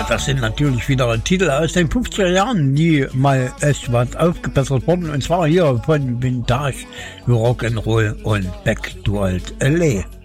das sind natürlich wieder Titel aus den 50er Jahren, die mal etwas aufgebessert wurden. Und zwar hier von Vintage Rock'n'Roll und Back to Old LA.